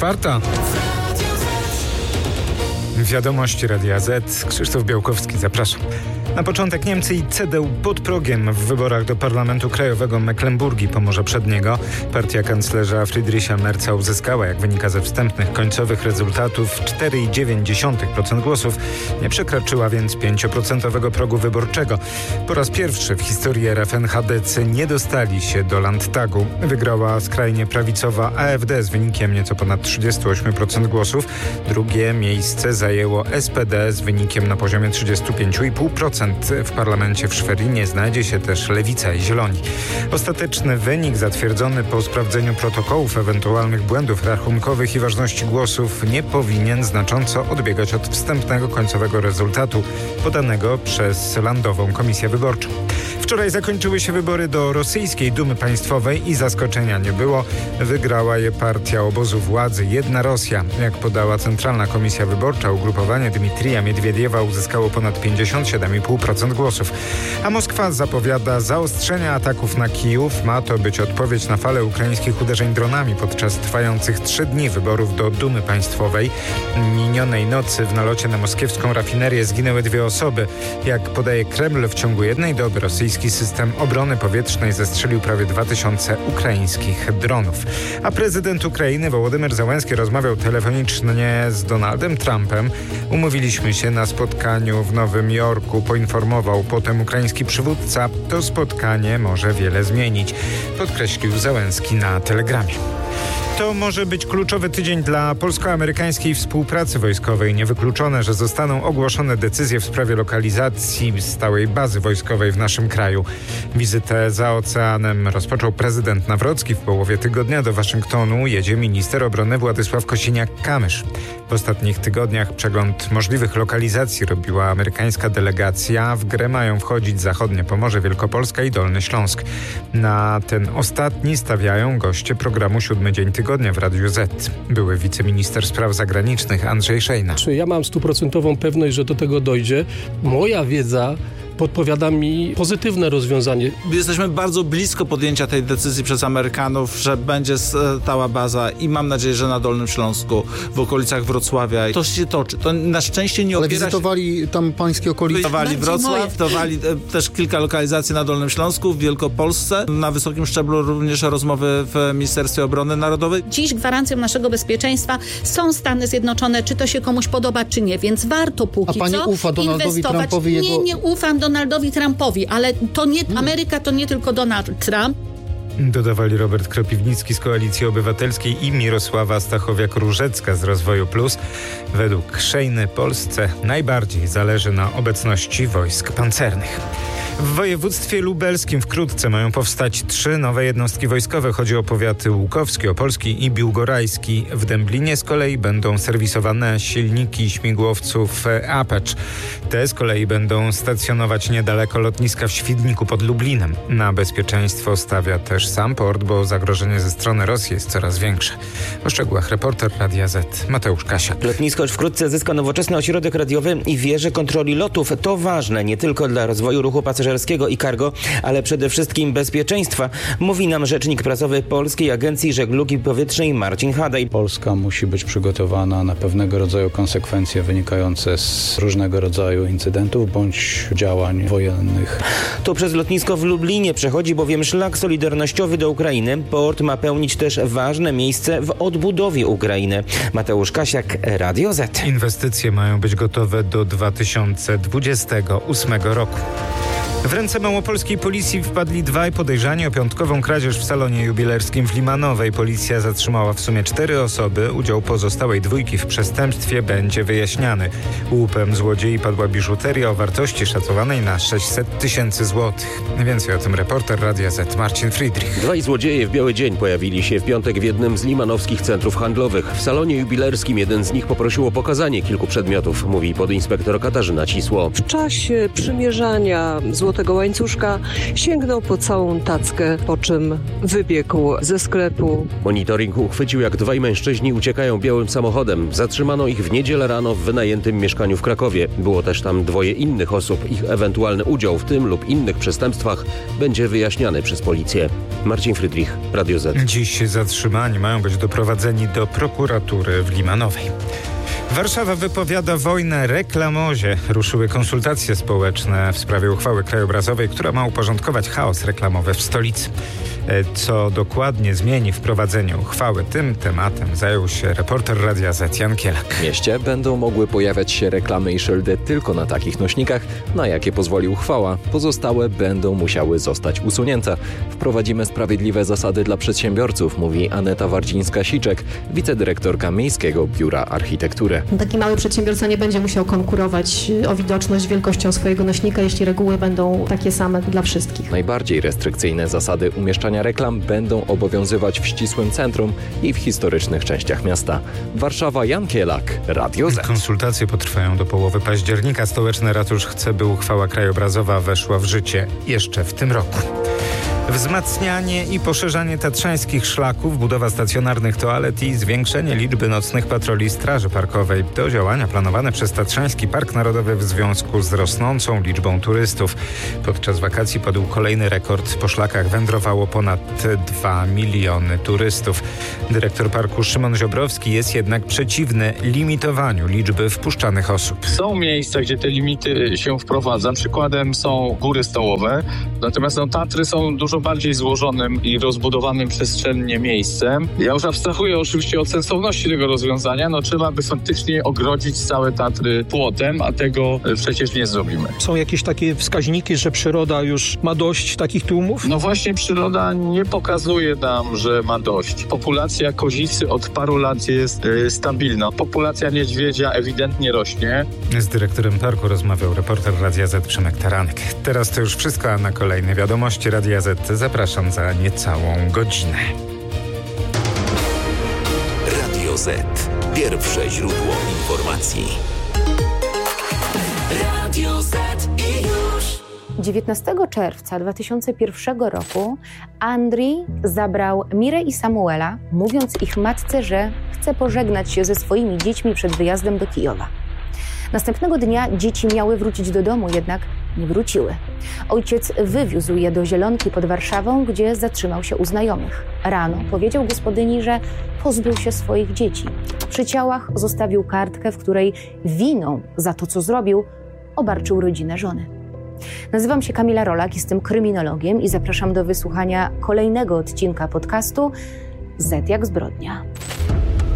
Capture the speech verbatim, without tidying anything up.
Czwarta. Wiadomości Radia Z. Krzysztof Białkowski, zapraszam. Na początek Niemcy i C D U pod progiem w wyborach do Parlamentu Krajowego Mecklenburgii, Pomorza Przedniego. Partia kanclerza Friedricha Merza uzyskała, jak wynika ze wstępnych końcowych rezultatów, cztery przecinek dziewięć procent głosów. Nie przekroczyła więc pięcioprocentowego progu wyborczego. Po raz pierwszy w historii R F N H D C nie dostali się do Landtagu. Wygrała skrajnie prawicowa A F D z wynikiem nieco ponad trzydzieści osiem procent głosów. Drugie miejsce zajęło S P D z wynikiem na poziomie trzydzieści pięć przecinek pięć procent. W parlamencie w Szwerinie znajdzie się też Lewica i Zieloni. Ostateczny wynik zatwierdzony po sprawdzeniu protokołów ewentualnych błędów rachunkowych i ważności głosów nie powinien znacząco odbiegać od wstępnego końcowego rezultatu podanego przez Landową Komisję Wyborczą. Wczoraj zakończyły się wybory do rosyjskiej Dumy Państwowej i zaskoczenia nie było. Wygrała je partia obozu władzy Jedna Rosja. Jak podała Centralna Komisja Wyborcza, ugrupowanie Dmitrija Miedwiediewa uzyskało ponad pięćdziesiąt siedem przecinek pięć procent głosów. A Moskwa zapowiada zaostrzenia ataków na Kijów. Ma to być odpowiedź na falę ukraińskich uderzeń dronami podczas trwających trzy dni wyborów do Dumy Państwowej. Minionej nocy w nalocie na moskiewską rafinerię zginęły dwie osoby. Jak podaje Kreml, w ciągu jednej doby rosyjski system obrony powietrznej zestrzelił prawie dwa tysiące ukraińskich dronów. A prezydent Ukrainy Wołodymyr Zełenski rozmawiał telefonicznie z Donaldem Trumpem. Umówiliśmy się na spotkaniu w Nowym Jorku, poinformował potem ukraiński przywódca. To spotkanie może wiele zmienić, podkreślił Zełenski na Telegramie. To może być kluczowy tydzień dla polsko-amerykańskiej współpracy wojskowej. Niewykluczone, że zostaną ogłoszone decyzje w sprawie lokalizacji stałej bazy wojskowej w naszym kraju. Wizytę za oceanem rozpoczął prezydent Nawrocki. W połowie tygodnia do Waszyngtonu jedzie minister obrony Władysław Kosiniak-Kamysz. W ostatnich tygodniach przegląd możliwych lokalizacji robiła amerykańska delegacja. W grę mają wchodzić zachodnie Pomorze, Wielkopolska i Dolny Śląsk. Na ten ostatni stawiają goście programu Siódmy Dzień Tygodnia w Radiu Z. Były wiceminister spraw zagranicznych Andrzej Szejna. Ja mam stuprocentową pewność, że do tego dojdzie. Moja wiedza podpowiada mi pozytywne rozwiązanie. Jesteśmy bardzo blisko podjęcia tej decyzji przez Amerykanów, że będzie stała baza i mam nadzieję, że na Dolnym Śląsku, w okolicach Wrocławia. To się toczy. To na szczęście nie Ale opiera wizytowali się... tam pańskie okolice? Wizytowali Wrocław, wizytowali też kilka lokalizacji na Dolnym Śląsku, w Wielkopolsce. Na wysokim szczeblu również rozmowy w Ministerstwie Obrony Narodowej. Dziś gwarancją naszego bezpieczeństwa są Stany Zjednoczone, czy to się komuś podoba, czy nie, więc warto póki co A pani co ufa Donaldowi Trumpowi? Nie, jego... nie ufam Donaldowi Trumpowi, ale to nie, Ameryka to nie tylko Donald Trump. Dodawali Robert Kropiwnicki z Koalicji Obywatelskiej i Mirosława Stachowiak-Różecka z Rozwoju Plus. Według Szejny Polsce najbardziej zależy na obecności wojsk pancernych. W województwie lubelskim wkrótce mają powstać trzy nowe jednostki wojskowe. Chodzi o powiaty łukowski, opolski i biłgorajski. W Dęblinie z kolei będą serwisowane silniki śmigłowców Apache. Te z kolei będą stacjonować niedaleko lotniska w Świdniku pod Lublinem. Na bezpieczeństwo stawia też sam port, bo zagrożenie ze strony Rosji jest coraz większe. O szczegółach reporter Radia Z Mateusz Kasiak. Lotnisko już wkrótce zyska nowoczesny ośrodek radiowy i wieże kontroli lotów. To ważne nie tylko dla rozwoju ruchu pasażerskiego i cargo, ale przede wszystkim bezpieczeństwa, mówi nam rzecznik prasowy Polskiej Agencji Żeglugi Powietrznej Marcin Hadaj. Polska musi być przygotowana na pewnego rodzaju konsekwencje wynikające z różnego rodzaju incydentów bądź działań wojennych. To przez lotnisko w Lublinie przechodzi bowiem szlak solidarnościowy do Ukrainy. Port ma pełnić też ważne miejsce w odbudowie Ukrainy. Mateusz Kasiak, Radio Z. Inwestycje mają być gotowe do dwa tysiące dwudziestego ósmego roku. W ręce małopolskiej policji wpadli dwaj podejrzani o piątkową kradzież w salonie jubilerskim w Limanowej. Policja zatrzymała w sumie cztery osoby. Udział pozostałej dwójki w przestępstwie będzie wyjaśniany. Łupem złodziei padła biżuteria o wartości szacowanej na sześćset tysięcy złotych. Więcej o tym reporter Radia Z Marcin Friedrich. Dwaj złodzieje w biały dzień pojawili się w piątek w jednym z limanowskich centrów handlowych. W salonie jubilerskim jeden z nich poprosił o pokazanie kilku przedmiotów, mówi podinspektor Katarzyna Cisło. W czasie przymierzania złotych złotego łańcuszka, sięgnął po całą tackę, po czym wybiegł ze sklepu. Monitoring uchwycił, jak dwaj mężczyźni uciekają białym samochodem. Zatrzymano ich w niedzielę rano w wynajętym mieszkaniu w Krakowie. Było też tam dwoje innych osób. Ich ewentualny udział w tym lub innych przestępstwach będzie wyjaśniany przez policję. Marcin Frydrich, Radio Z. Dziś zatrzymani mają być doprowadzeni do prokuratury w Limanowej. Warszawa wypowiada wojnę reklamozie. Ruszyły konsultacje społeczne w sprawie uchwały krajobrazowej, która ma uporządkować chaos reklamowy w stolicy. Co dokładnie zmieni wprowadzenie uchwały, tym tematem zajął się reporter Radia Z Jan Kielak. W mieście będą mogły pojawiać się reklamy i szyldy tylko na takich nośnikach, na jakie pozwoli uchwała. Pozostałe będą musiały zostać usunięte. Wprowadzimy sprawiedliwe zasady dla przedsiębiorców, mówi Aneta Wardzińska-Siczek, wicedyrektorka Miejskiego Biura Architektury. Taki mały przedsiębiorca nie będzie musiał konkurować o widoczność wielkością swojego nośnika, jeśli reguły będą takie same dla wszystkich. Najbardziej restrykcyjne zasady umieszczania reklam będą obowiązywać w ścisłym centrum i w historycznych częściach miasta. Warszawa, Jan Kielak, Radio Z. Konsultacje potrwają do połowy października. Stołeczny ratusz chce, by uchwała krajobrazowa weszła w życie jeszcze w tym roku. Wzmacnianie i poszerzanie tatrzańskich szlaków, budowa stacjonarnych toalet i zwiększenie liczby nocnych patroli Straży Parkowej to działania planowane przez Tatrzański Park Narodowy w związku z rosnącą liczbą turystów. Podczas wakacji padł kolejny rekord. Po szlakach wędrowało ponad dwa miliony turystów. Dyrektor parku Szymon Ziobrowski jest jednak przeciwny limitowaniu liczby wpuszczanych osób. Są miejsca, gdzie te limity się wprowadza. Przykładem są Góry Stołowe. Natomiast no, Tatry są dużo bardziej złożonym i rozbudowanym przestrzennie miejscem. Ja już abstrahuję oczywiście od sensowności tego rozwiązania. No trzeba by faktycznie ogrodzić całe Tatry płotem, a tego przecież nie zrobimy. Są jakieś takie wskaźniki, że przyroda już ma dość takich tłumów? No właśnie przyroda nie pokazuje nam, że ma dość. Populacja kozicy od paru lat jest y, stabilna. Populacja niedźwiedzia ewidentnie rośnie. Z dyrektorem parku rozmawiał reporter Radia Z Przemek Taranek. Teraz to już wszystko, a na kolejne wiadomości Radia Z zapraszam za niecałą godzinę. Radio Z. Pierwsze źródło informacji. Radio Z i już. dziewiętnastego czerwca dwa tysiące pierwszego roku Andrii zabrał Mirę i Samuela, mówiąc ich matce, że chce pożegnać się ze swoimi dziećmi przed wyjazdem do Kijowa. Następnego dnia dzieci miały wrócić do domu, jednak nie wróciły. Ojciec wywiózł je do Zielonki pod Warszawą, gdzie zatrzymał się u znajomych. Rano powiedział gospodyni, że pozbył się swoich dzieci. Przy ciałach zostawił kartkę, w której winą za to, co zrobił, obarczył rodzinę żony. Nazywam się Kamila Rolak, jestem kryminologiem i zapraszam do wysłuchania kolejnego odcinka podcastu Z jak zbrodnia.